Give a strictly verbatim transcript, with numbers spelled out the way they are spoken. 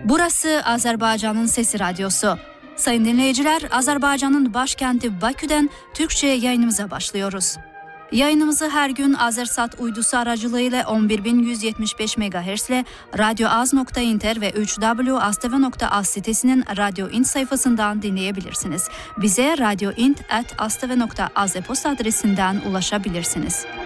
Burası Azerbaycan'ın Sesi Radyosu. Sayın dinleyiciler, Azerbaycan'ın başkenti Bakü'den Türkçe yayınımıza başlıyoruz. Yayınımızı her gün Azersat uydusu aracılığıyla on bir bin yüz yetmiş beş megahertz ile radyoaz nokta inter ve üç w nokta az t v nokta az sitesinin Radyo Int sayfasından dinleyebilirsiniz. Bize radyoint at az t v nokta az e-posta adresinden ulaşabilirsiniz.